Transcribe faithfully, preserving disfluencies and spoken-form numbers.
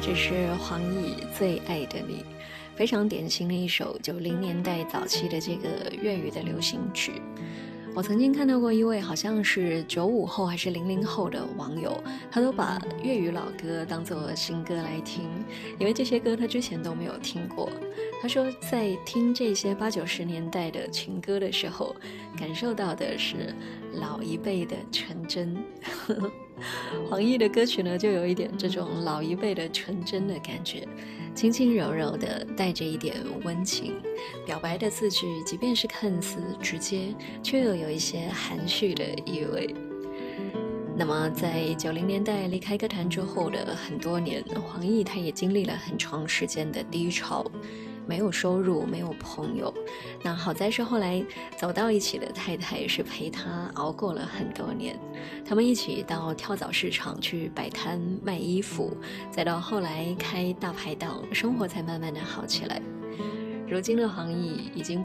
这是黄奕最爱的你，非常典型的一首九零年代早期的这个粤语的流行曲。我曾经看到过一位好像是九五后还是零零后的网友，他都把粤语老歌当作新歌来听，因为这些歌他之前都没有听过。他说在听这些八九十年代的情歌的时候，感受到的是老一辈的纯真。黄奕的歌曲呢，就有一点这种老一辈的纯真的感觉，轻轻柔柔的，带着一点温情，表白的字句即便是看似直接，却又有一些含蓄的意味。那么在九零年代离开歌坛之后的很多年，黄奕他也经历了很长时间的低潮，没有收入，没有朋友。那好在是后来走到一起的太太是陪他熬过了很多年，他们一起到跳蚤市场去摆摊卖衣服，再到后来开大排档，生活才慢慢的好起来。如今的黄奕已经